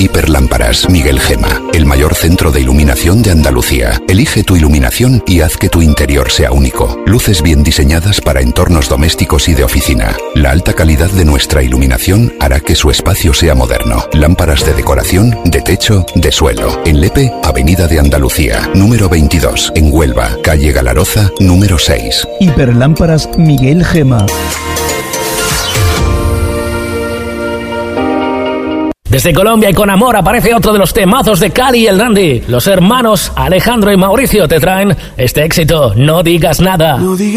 Hiperlámparas Miguel Gema, el mayor centro de iluminación de Andalucía. Elige tu iluminación y haz que tu interior sea único. Luces bien diseñadas para entornos domésticos y de oficina. La alta calidad de nuestra iluminación hará que su espacio sea moderno. Lámparas de decoración, de techo, de suelo. En Lepe, Avenida de Andalucía, número 22. En Huelva, calle Galaroza, número 6. Hiperlámparas Miguel Gema. Desde Colombia y con amor aparece otro de los temazos de Cali y el Dandy. Los hermanos Alejandro y Mauricio te traen este éxito, No digas nada.